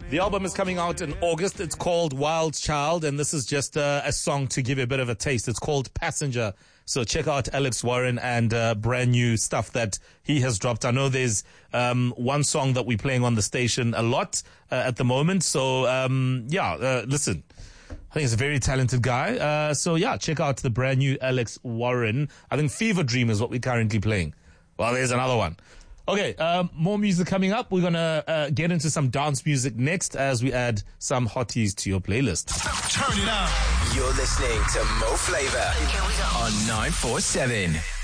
The album is coming out in August. It's called Wild Child, and this is just a song to give you a bit of a taste. It's called Passenger. So check out Alex Warren and brand new stuff that he has dropped. I know there's one song that we're playing on the station a lot at the moment. So listen, I think he's a very talented guy. So check out the brand new Alex Warren. I think Fever Dream is what we're currently playing. Well, there's another one. Okay, more music coming up. We're going to get into some dance music next as we add some hotties to your playlist. Turn it up. You're listening to Mo Flava on 947.